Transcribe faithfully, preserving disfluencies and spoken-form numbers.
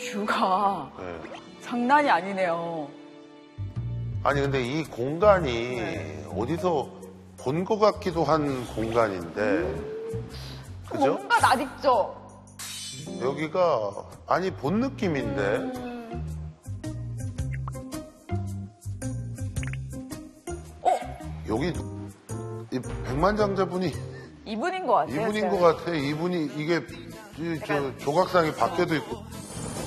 뷰가 네. 장난이 아니네요. 아니 근데 이 공간이 네. 어디서 본 것 같기도 한 공간인데 음. 그죠? 뭔가 낯익죠? 여기가 아니 본 느낌인데 음. 어? 여기 이 백만장자분이 이분인 것 같아요. 이분인 제가. 것 같아. 이분이 이게 이, 저 조각상이 밖에도 있고